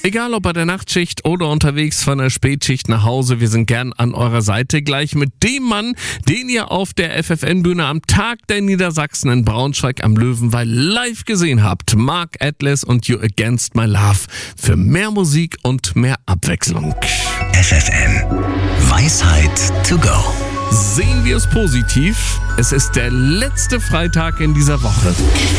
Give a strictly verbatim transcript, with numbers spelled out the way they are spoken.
Egal ob bei der Nachtschicht oder unterwegs von der Spätschicht nach Hause, wir sind gern an eurer Seite. Gleich mit dem Mann, den ihr auf der F F N-Bühne am Tag der Niedersachsen in Braunschweig am Löwenwall live gesehen habt. Mark Atlas und You Against My Love. Für mehr Musik und mehr Abwechslung. F F N. Weisheit to go. Sehen wir es positiv. Es ist der letzte Freitag in dieser Woche.